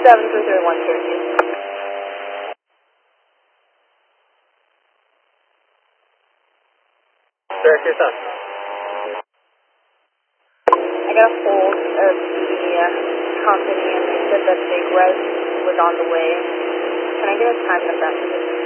733-113. Direct your son. I got a hold of the company and they said that Big Red was on the way. Can I get a time of that?